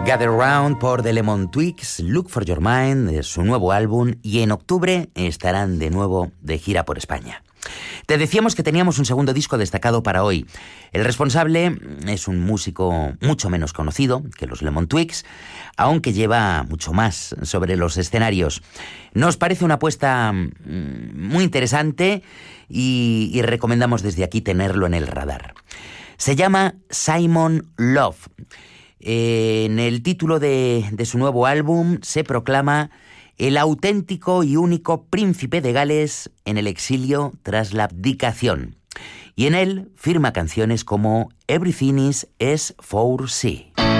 Gather Round por The Lemon Twigs, Look for Your Mind, de su nuevo álbum, y en octubre estarán de nuevo de gira por España. Te decíamos que teníamos un segundo disco destacado para hoy. El responsable es un músico mucho menos conocido que los Lemon Twigs, aunque lleva mucho más sobre los escenarios. Nos parece una apuesta muy interesante y recomendamos desde aquí tenerlo en el radar. Se llama Simon Love. En el título de su nuevo álbum se proclama el auténtico y único príncipe de Gales en el exilio tras la abdicación. Y en él firma canciones como Everything is for Sea.